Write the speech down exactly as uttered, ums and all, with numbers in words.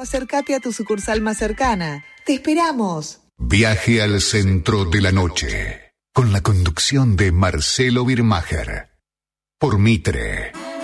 o acércate a tu sucursal más cercana. ¡Te esperamos! Viaje al centro de la noche, con la conducción de Marcelo Birmacher, por Mitre.